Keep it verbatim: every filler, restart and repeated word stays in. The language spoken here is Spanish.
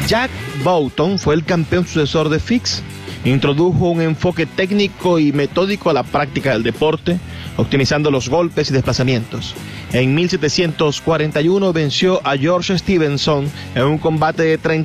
Jack Boughton fue el campeón sucesor de Fix. Introdujo un enfoque técnico y metódico a la práctica del deporte, optimizando los golpes y desplazamientos. En mil setecientos cuarenta y uno venció a George Stevenson en un combate de treinta